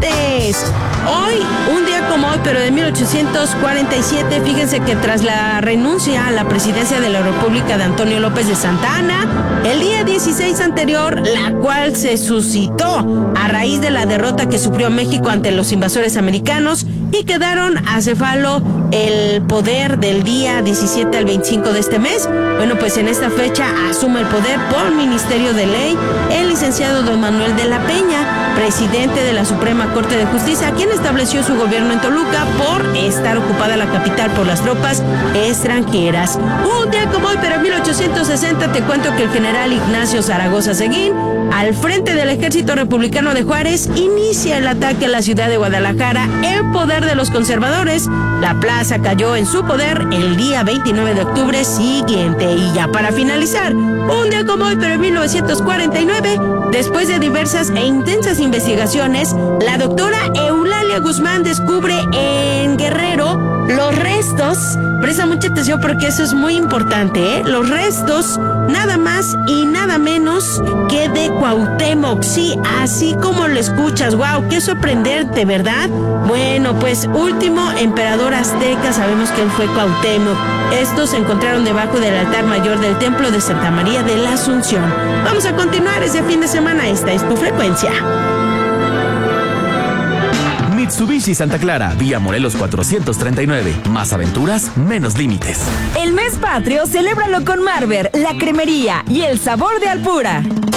martes. Hoy, un día como hoy, pero de 1847, fíjense que tras la renuncia a la presidencia de la República de Antonio López de Santa Anna, el día 16 anterior, la cual se suscitó a raíz de la derrota que sufrió México ante los invasores americanos y quedaron a cefalo el poder del día 17 al 25 de este mes. Bueno, pues en esta fecha asume el poder por Ministerio de Ley el licenciado don Manuel de la Peña, presidente de la Suprema Corte de Justicia, quien estableció su gobierno en Toluca por estar ocupada la capital por las tropas extranjeras. Un día como hoy, pero en 1860, te cuento que el general Ignacio Zaragoza Seguín, al frente del Ejército Republicano de Juárez, inicia el ataque a la ciudad de Guadalajara en poder de los conservadores. La plaza cayó en su poder el día 29 de octubre siguiente. Y ya para finalizar, un día como hoy, pero en 1949, después de diversas e intensas investigaciones, la doctora Eulalia Guzmán descubre en Guerrero los restos, presta mucha atención porque eso es muy importante, los restos nada más y nada menos que de Cuauhtémoc, sí, así como lo escuchas. Wow, qué sorprendente, ¿verdad? Bueno, pues último emperador azteca, sabemos que él fue Cuauhtémoc. Estos se encontraron debajo del altar mayor del templo de Santa María de la Asunción. Vamos a continuar ese fin de semana, esta es tu frecuencia. Mitsubishi Santa Clara, vía Morelos 439. Más aventuras, menos límites. El mes patrio, celébralo con Marber, la cremería y el sabor de Alpura.